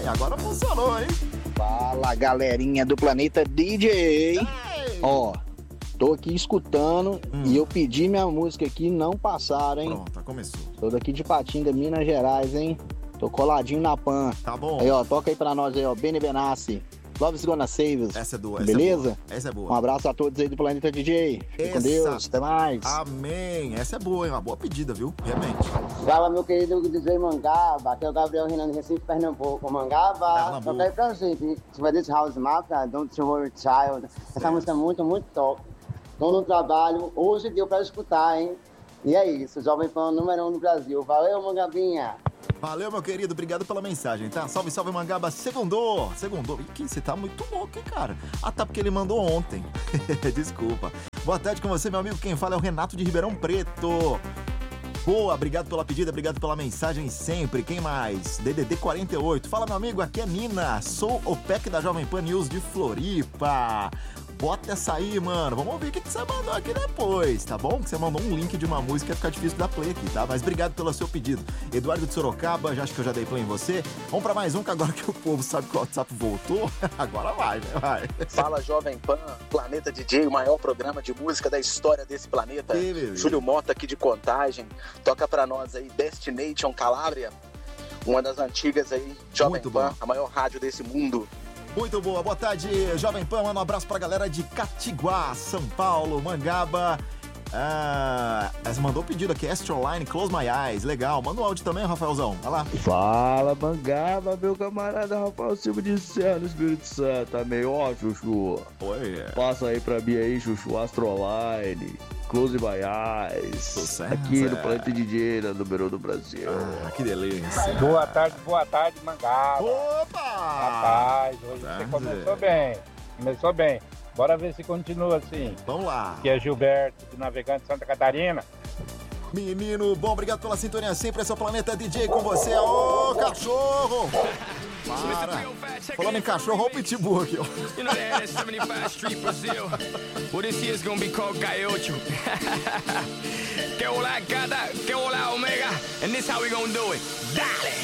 Agora funcionou, hein? Fala, galerinha do Planeta DJ. Ó, tô aqui escutando e eu pedi minha música aqui, não passaram, hein? Pronto, começou. Tô daqui de Patinga, Minas Gerais, hein? Tô coladinho na PAN. Tá bom. Aí, ó, toca aí pra nós aí, ó, Benny Benassi. Love's Gonna Save Us. Essa é boa, beleza? Essa é boa. Um abraço a todos aí do Planeta DJ. Fique com Deus, até mais. Amém. Essa é boa, hein? Uma boa pedida, viu? Realmente. Fala, meu querido DJ Mangaba. Aqui é o Gabriel Renan de Recife, Pernambuco. Mangaba, toca aí pra gente. Em cima desse House Mafia, Don't You Worry Child. Essa música é muito, muito top. Tô no trabalho, hoje deu pra escutar, hein? E é isso, Jovem Pan número 1 do Brasil. Valeu, Mangabinha. Valeu, meu querido. Obrigado pela mensagem, tá? Salve, salve, Mangaba. Segundou. Ih, você tá muito louco, hein, cara? Ah, tá, porque ele mandou ontem. Desculpa. Boa tarde com você, meu amigo. Quem fala é o Renato de Ribeirão Preto. Boa, obrigado pela pedida, obrigado pela mensagem sempre. Quem mais? DDD 48. Fala, meu amigo, aqui é Nina. Sou o PEC da Jovem Pan News de Floripa. Bota essa aí, mano. Vamos ouvir o que você mandou aqui depois, tá bom? Que você mandou um link de uma música, fica difícil dar play aqui, tá? Mas obrigado pelo seu pedido. Eduardo de Sorocaba, já acho que eu já dei play em você. Vamos pra mais um, que agora que o povo sabe que o WhatsApp voltou, agora vai, né? Vai. Fala, Jovem Pan, Planeta DJ, o maior programa de música da história desse planeta. Júlio Mota aqui de Contagem. Toca pra nós aí Destination Calabria, uma das antigas aí, Jovem Pan, a maior rádio desse mundo. Muito boa, boa tarde, Jovem Pan, manda um abraço pra galera de Catiguá, São Paulo, Mangaba. Essa mandou pedido aqui, Astroline, Close My Eyes, legal. Manda um áudio também, Rafaelzão, vai lá. Fala, Mangaba, meu camarada Rafael Silva de Serra, no Espírito Santo, tá meio ó, Chuchu. Oi. Passa aí pra mim aí, Chuchu, Astroline, Close My Eyes. Sucesso, aqui no Planeta DJ, na número 1 do Brasil. Que delícia. Boa tarde, Mangaba. Opa! Rapaz, hoje você começou bem. Bora ver se continua assim. Vamos lá. Aqui é Gilberto, de Navegante Santa Catarina. Menino bom, obrigado pela sintonia sempre. Esse é o Planeta DJ com você. Ô, cachorro! Para! Falando em cachorro, olha o pitbull aqui, ó. You know that is 75 Street, Brazil. Well, this year's gonna be called Gaiocho. Que hola, gata, que hola, omega. And this how we gonna do it. Dale!